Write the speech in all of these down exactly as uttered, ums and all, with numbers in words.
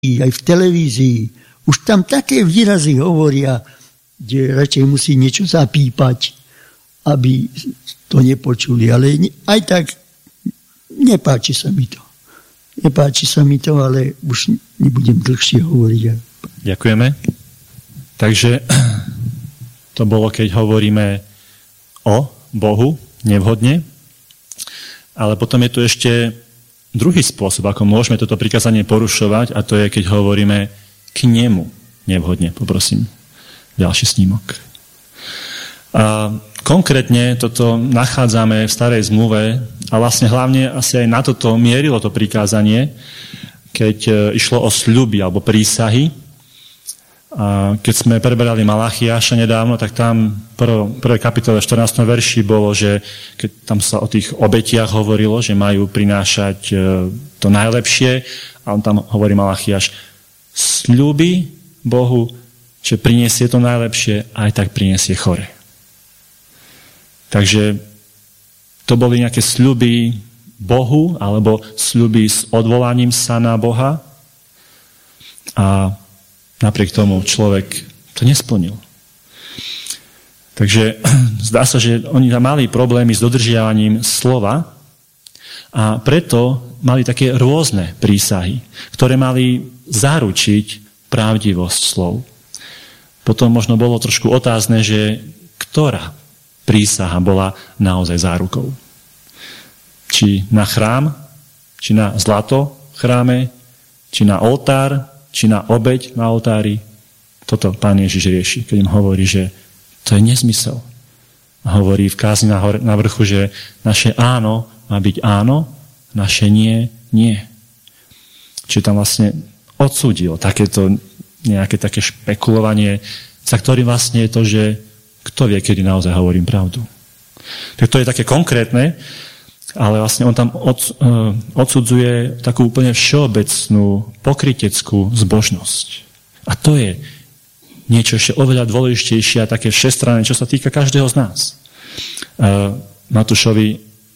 aj v televízii. Už tam také výrazy hovoria, že radšej musí niečo zapípať, aby to nepočuli. Ale aj tak nepáči sa mi to. Nepáči sa mi to, ale už nebudem dlhšie hovoriť. Ďakujeme. Takže to bolo, keď hovoríme o Bohu nevhodne, ale potom je tu ešte druhý spôsob, ako môžeme toto prikázanie porušovať, a to je, keď hovoríme k nemu nevhodne. Poprosím, ďalší snímok. A konkrétne toto nachádzame v Starej zmluve a vlastne hlavne asi aj na toto mierilo to prikázanie, keď išlo o sľuby alebo prísahy. A keď sme preberali Malachiáša nedávno, tak tam v prvej kapitole štrnástom verši bolo, že keď tam sa o tých obetiach hovorilo, že majú prinášať to najlepšie, a on tam hovorí Malachiáš, sľuby Bohu, že prinesie to najlepšie, aj tak prinesie chore. Takže to boli nejaké sľuby Bohu, alebo sľuby s odvolaním sa na Boha, a napriek tomu človek to nesplnil. Takže zdá sa, že oni tam mali problémy s dodržiavaním slova a preto mali také rôzne prísahy, ktoré mali zaručiť pravdivosť slov. Potom možno bolo trošku otázne, že ktorá prísaha bola naozaj zárukou. Či na chrám, či na zlato v chráme, či na oltár, či na obeť na oltári. Toto Pán Ježiš rieši, keď im hovorí, že to je nezmysel. A hovorí v kázni na, hor- na vrchu, že naše áno má byť áno, naše nie, nie. Čiže tam vlastne odsúdil takéto nejaké také špekulovanie, za ktorým vlastne je to, že kto vie, kedy naozaj hovorím pravdu. Tak to je také konkrétne, ale vlastne on tam odsudzuje takú úplne všeobecnú pokryteckú zbožnosť. A to je niečo ešte oveľa dôležitejšie a také všestranné, čo sa týka každého z nás. Matúšovi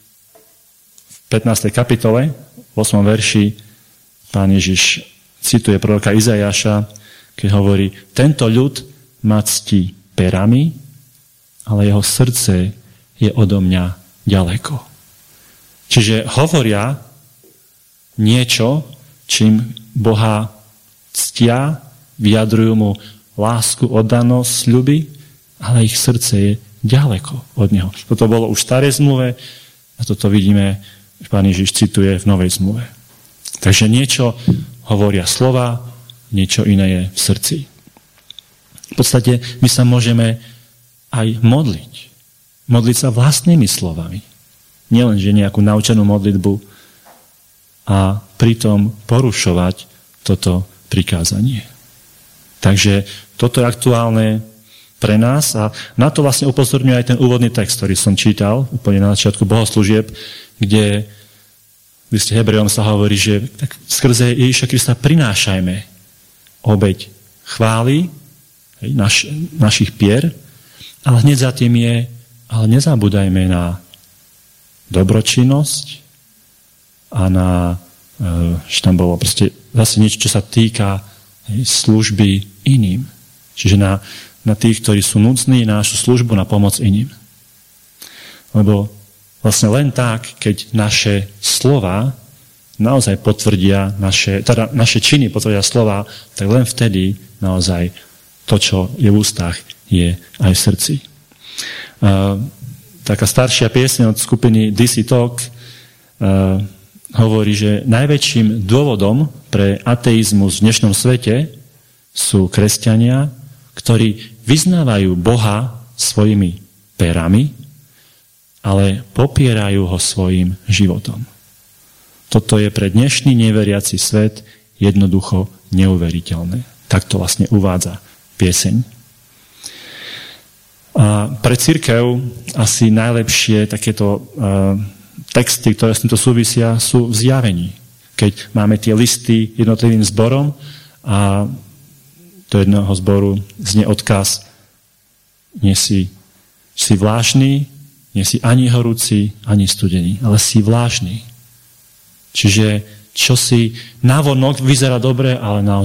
v pätnástej kapitole, v ôsmom verši, Pán Ježiš cituje proroka Izaiáša, keď hovorí, tento ľud ma ctí perami, ale jeho srdce je odo mňa ďaleko. Čiže hovoria niečo, čím Boha ctia, vyjadrujú mu lásku, oddanosť, sľuby, ale ich srdce je ďaleko od neho. Toto bolo už v starej zmluve a toto vidíme, že Pán Ježiš cituje v novej zmluve. Takže niečo hovoria slova, niečo iné je v srdci. V podstate my sa môžeme aj modliť. Modliť sa vlastnými slovami. Nielen, že nejakú naučenú modlitbu a pritom porušovať toto prikázanie. Takže toto je aktuálne pre nás a na to vlastne upozorňuje aj ten úvodný text, ktorý som čítal úplne na začiatku bohoslúžieb, kde v liste Hebrejom sa hovorí, že tak skrze Ježiša Krista prinášajme obeť chvály naš, našich pier, ale hneď za tým je, ale nezabúdajme na dobročinnosť a na, že tam bolo proste zase niečo, čo sa týka služby iným. Čiže na, na tých, ktorí sú núdzni, na našu službu, na pomoc iným. Lebo vlastne len tak, keď naše slova naozaj potvrdia, naše, teda naše činy potvrdia slova, tak len vtedy naozaj to, čo je v ústach, je aj v srdci. Uh, Taká staršia piesň od skupiny dé cé Talk uh, hovorí, že najväčším dôvodom pre ateizmus v dnešnom svete sú kresťania, ktorí vyznávajú Boha svojimi perami, ale popierajú ho svojim životom. Toto je pre dnešný neveriaci svet jednoducho neuveriteľné. Tak to vlastne uvádza pieseň. A pre cirkev asi najlepšie takéto uh, texty, ktoré s týmto súvisia, sú v zjavení. Keď máme tie listy jednotlivým zborom a do jedného zboru znie odkaz nie si, si vlážny, nie si ani horúci, ani studený, ale si vlážny. Čiže čo si návonok vyzerá dobre, ale naozaj